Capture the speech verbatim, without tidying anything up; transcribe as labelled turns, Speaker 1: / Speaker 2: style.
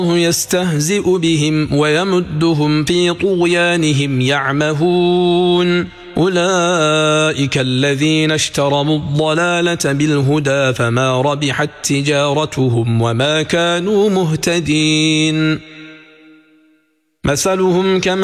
Speaker 1: يستهزئ بهم ويمدهم في طغيانهم يعمهون أولئك الذين اشتروا الضلالة بالهدى فما ربحت تجارتهم وما كانوا مهتدين مثلهم كما